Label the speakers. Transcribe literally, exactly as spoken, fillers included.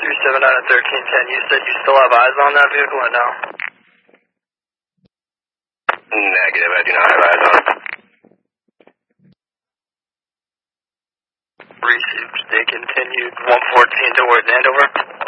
Speaker 1: three seven nine and thirteen ten, you said you still have eyes on that vehicle or no?
Speaker 2: Negative, I do not have eyes on it.
Speaker 1: Received, they continued one fourteen towards Andover.